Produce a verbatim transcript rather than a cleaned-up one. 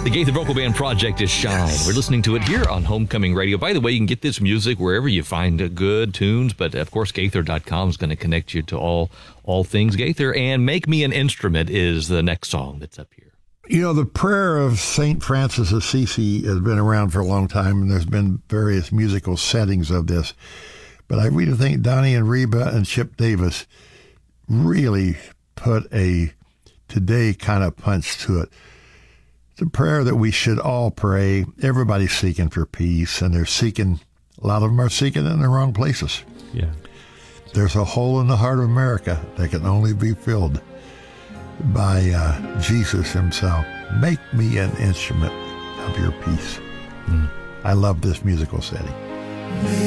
The Gaither Vocal Band project is Shine. We're listening to it here on Homecoming Radio. By the way, you can get this music wherever you find uh, good tunes, but of course, Gaither dot com is going to connect you to all all things Gaither. And Make Me an Instrument is the next song that's up here. You know, the prayer of Saint Francis of Assisi has been around for a long time, and there's been various musical settings of this. But I really think Donnie and Reba and Chip Davis really put a today kind of punch to it. It's a prayer that we should all pray. Everybody's seeking for peace, and they're seeking, a lot of them are seeking it in the wrong places. Yeah. There's a hole in the heart of America that can only be filled by uh, Jesus himself. Make me an instrument of your peace. Mm. I love this musical setting.